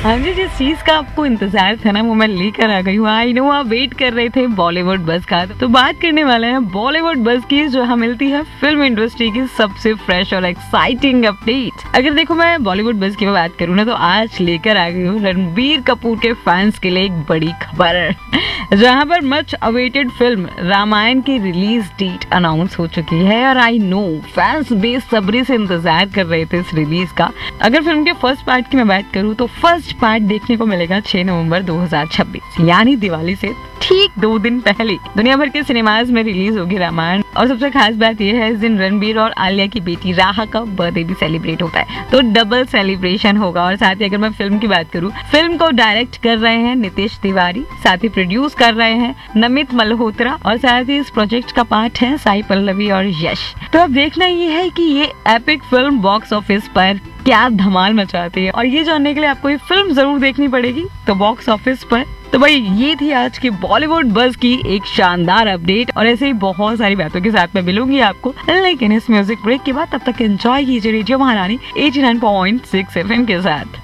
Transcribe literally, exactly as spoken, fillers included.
हाँ जी, जिस चीज का आपको इंतजार था ना वो मैं लेकर आ गई हूँ। आई नो आप वेट कर रहे थे बॉलीवुड बज़ का, तो बात करने वाले हैं बॉलीवुड बज़ की, जो हमें मिलती है फिल्म इंडस्ट्री की सबसे फ्रेश और एक्साइटिंग अपडेट। अगर देखो मैं बॉलीवुड बज़ की बात करूँ ना, तो आज लेकर आ गई हूँ रणबीर कपूर के फैंस के लिए एक बड़ी खबर, जहाँ पर मच अवेटेड फिल्म रामायण की रिलीज डेट अनाउंस हो चुकी है। और आई नो फैंस बेसब्री से इंतजार कर रहे थे इस रिलीज का। अगर फिल्म के फर्स्ट पार्ट की मैं बात करूँ तो फर्स्ट पार्ट देखने को मिलेगा छह नवंबर दो हज़ार छब्बीस, यानी दिवाली से ठीक दो दिन पहले दुनिया भर के सिनेमाज में रिलीज होगी रामायण। और सबसे खास बात यह है, इस दिन रणबीर और आलिया की बेटी राहा का बर्थडे भी सेलिब्रेट होता है, तो डबल सेलिब्रेशन होगा। और साथ ही अगर मैं फिल्म की बात करूँ, फिल्म को डायरेक्ट कर रहे हैं नितेश तिवारी, साथ ही प्रोड्यूस कर रहे हैं नमित मल्होत्रा, और साथ ही इस प्रोजेक्ट का पार्ट है साई पल्लवी और यश। तो अब देखना ये है कि ये एपिक फिल्म बॉक्स ऑफिस पर क्या धमाल मचाती है, और ये जानने के लिए आपको ये फिल्म जरूर देखनी पड़ेगी तो बॉक्स ऑफिस पर। तो भाई ये थी आज की बॉलीवुड बज़ की एक शानदार अपडेट, और ऐसे ही बहुत सारी बातों के साथ मैं मिलूंगी आपको, लेकिन इस म्यूजिक ब्रेक के बाद। तब तक एंजॉय कीजिए रेडियो महारानी eighty nine point six F M के साथ।